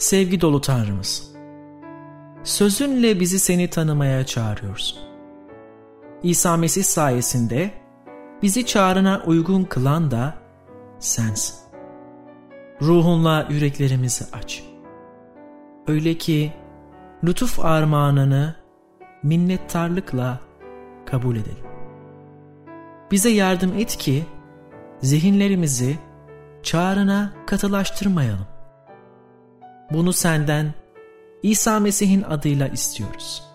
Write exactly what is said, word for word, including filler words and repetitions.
Sevgi dolu Tanrımız, sözünle bizi seni tanımaya çağırıyorsun. İsa Mesih sayesinde bizi çağrına uygun kılan da sensin. Ruhunla yüreklerimizi aç. Öyle ki lütuf armağanını minnettarlıkla kabul edelim. Bize yardım et ki zihinlerimizi çağrına katılaştırmayalım. Bunu senden İsa Mesih'in adıyla istiyoruz.